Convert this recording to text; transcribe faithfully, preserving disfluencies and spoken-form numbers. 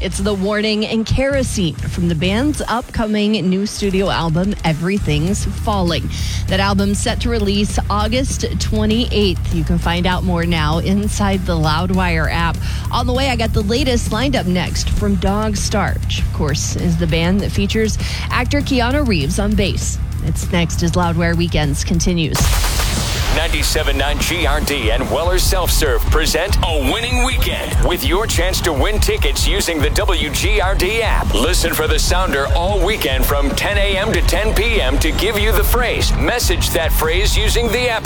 It's The Warning and Kerosene from the band's upcoming new studio album, Everything's Falling. That album's set to release August twenty-eighth. You can find out more now inside the Loudwire app. On the way, I got the latest lined up next from Dog Starch. Of course, is the band that features actor Keanu Reeves on bass. It's next as Loudwire Weekends continues. ninety-seven point nine G R D and Weller's Self-Serve present A Winning Weekend with your chance to win tickets using the W G R D app. Listen for the sounder all weekend from ten a.m. to ten p.m. to give you the phrase. Message that phrase using the app